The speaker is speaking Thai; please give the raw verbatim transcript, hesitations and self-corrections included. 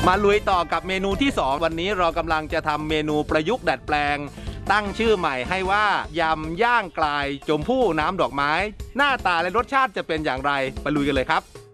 มาลุยต่อกับเมนูที่สองวันนี้เรากำลังจะทำเมนูประยุกต์ดัดแปลงตั้งชื่อใหม่ให้ว่ายำย่างกลายชมพู่น้ำดอกไม้หน้าตาและรสชาติจะเป็นอย่างไรไปลุยกันเลยครับ